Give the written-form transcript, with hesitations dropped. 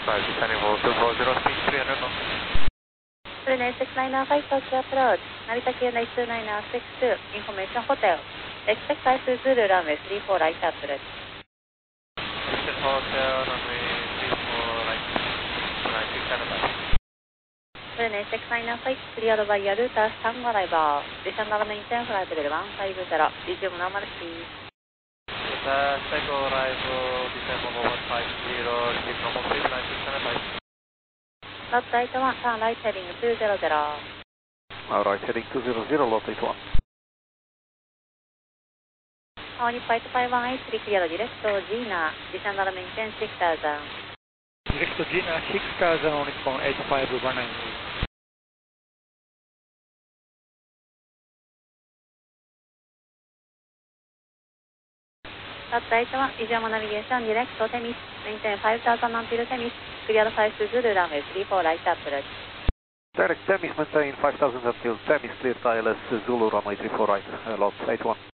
5, descending for 240, speed 300 knots. Brunei 695 Tokyo approach, Narita QNH 29962, information hotel. Expect Taifu Zulu runway 34 right approach. Hotel, runway 34 right, 96 standby. Brunei 695, cleared by your router, stand arrival. Descend maintain flight level 150, resume normal speed. Cycle arrival, descend level 150, resume normal speed 96 standby. Lot right 1, turn right heading 200. Right heading 200, lot 81. All Flight 5183 cleared direct to Gina, descend maintain 6000. Direct to Gina 6000 on Nippon 8519. Lot right 1, visual navigation direct to Temis, maintain 5000 until Temis, cleared 5 Zulu runway 34 right approach. Direct Temis, maintain 5000 until Temis, clear ILS Zulu runway 34 right, lot 81.